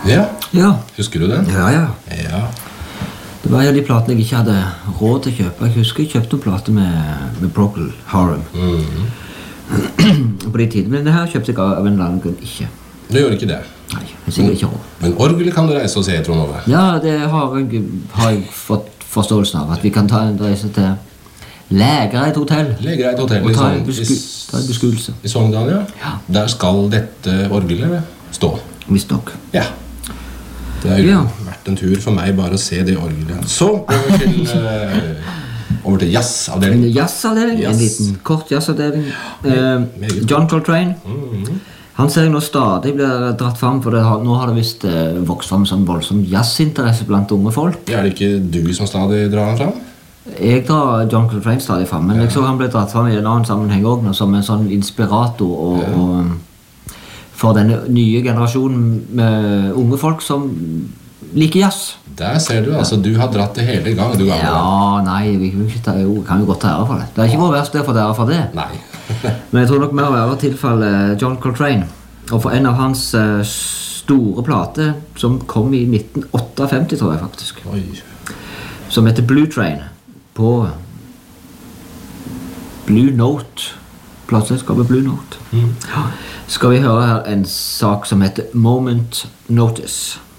Ja, Ja. husker du den? Ja. Ja. Det var en av de platene jeg ikke hadde råd til å kjøpe. Jeg husker jeg kjøpte en plate med Procol Harum. På de tidene, men det her kjøpte jeg av en eller annen grunn ikke. Du gjorde ikke det. Nei, jeg sikkert ikke råd. Men orgelet kan du reise og se, Trond Ove. Ja, det har jeg fått forståelsen av. At vi kan ta en reise til Lægereid hotell. Lægereid hotell Og ta en i beskuelse. I Sogndal, ja. Ja. Der skal dette orgelet stå. Visstnok. Ja. Det har jo Ja. vært en tur for meg bare å se det orgelet. Så over til jazzavdelingen. En jazzavdeling, Jazz. en liten kort jazzavdeling. meget John Coltrane. Han ser jeg nå stadig blir dratt frem, for nå har det visst vokst frem sånn voldsom jazzinteresse blant unge folk. Er det ikke du som stadig drar han fram? Jeg drar John Coltrane stadig frem, men jeg så han ble dratt frem i en annen sammenheng også, som en sånn inspirator og for denne nye generasjonen med unge folk som liker jazz. Der ser du, altså du har dratt det hele gang, du gamle. Ja, nei, vi kan jo godt ta ære for det. Det er ikke vår verst det for ære for det. Nei. Men jeg tror nok mer å være tilfelle John Coltrane. Og for en av hans store plater, som kom i 1958, tror jeg faktisk, Oi. som heter Blue Train, på Blue Note, plateselskapet Blue Note. Ja. Skal vi høre her en sak som heter Moment Notice.